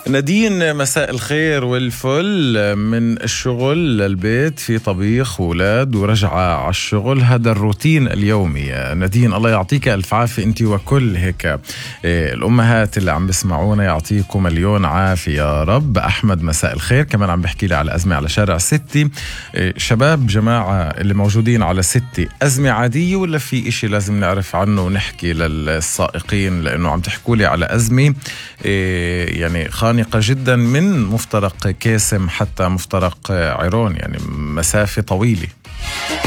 نادين، مساء الخير والفل. من الشغل للبيت، في طبيخ وولاد ورجعة على الشغل، هذا الروتين اليومي. نادين الله يعطيك ألف عافية أنت وكل هيك الأمهات اللي عم بسمعونا، يعطيكم مليون عافية يا رب. أحمد مساء الخير، كمان عم بحكي لي على أزمة على شارع ستي. شباب جماعة اللي موجودين على ستي، أزمة عادية ولا في إشي لازم نعرف عنه ونحكي للسائقين؟ لأنه عم تحكوا لي على أزمة يعني خانقة جدا، من مفترق كاسم حتى مفترق عيرون، يعني مسافة طويلة.